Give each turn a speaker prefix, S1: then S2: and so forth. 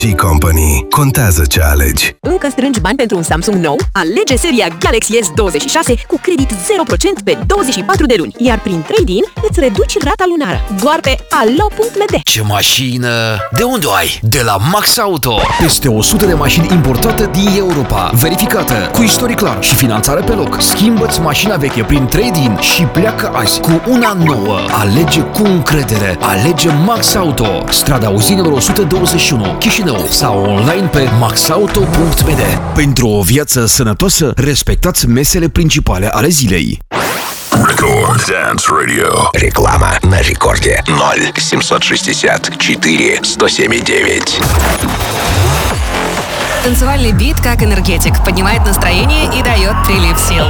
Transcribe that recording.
S1: Company. Contează ce alegi.
S2: Încă strângi bani pentru un Samsung nou? Alege seria Galaxy S26 cu credit 0% pe 24 de luni, iar prin trade-in îți reduci rata lunară. Doar pe alo.md.
S3: Ce mașină! De unde o ai? De la Max Auto! Peste 100 de mașini importate din Europa, verificată, cu istoric clar și finanțare pe loc. Schimbă-ți mașina veche prin trade-in și pleacă azi cu una nouă. Alege cu încredere. Alege Max Auto. Strada Uzinelor 121, Chișinău, sau online pe maxauto.md. Pentru o viață sănătoasă, respectați mesele principale ale zilei.
S1: Record Dance Radio. Реклама на рекорде 0764 107,9.
S4: Танцевальный бит как энергетик, поднимает настроение и дает прилив сил.